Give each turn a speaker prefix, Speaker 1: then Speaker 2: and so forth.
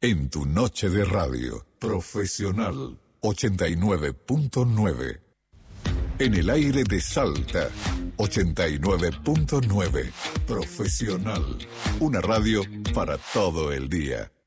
Speaker 1: En tu noche de radio, Profesional 89.9. En el aire de Salta, 89.9. Profesional. Una radio para todo el día.